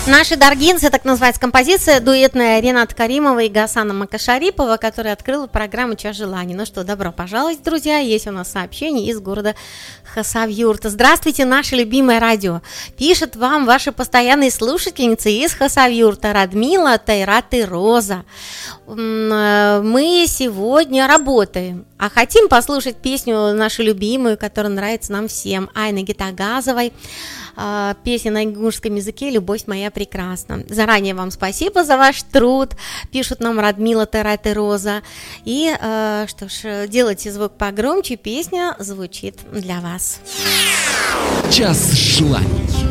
Наши даргинцы, так называется композиция дуэтная Рената Каримова и Гасана Макашарипова, которая открыла программу «Час желаний». Ну что, добро пожаловать, друзья. Есть у нас сообщение из города Хасавюрта. Здравствуйте, наше любимое радио. Пишет вам ваши постоянные слушательницы из Хасавюрта Радмила, Тайрат и Роза. Мы сегодня работаем, а хотим послушать песню нашу любимую, которая нравится нам всем, Айны Гитагазовой. Песня на ингушском языке «Любовь моя прекрасна». Заранее вам спасибо за ваш труд, пишут нам Радмила, Тайрат и Роза. И что ж, делайте звук погромче, песня звучит для вас. Час желаний.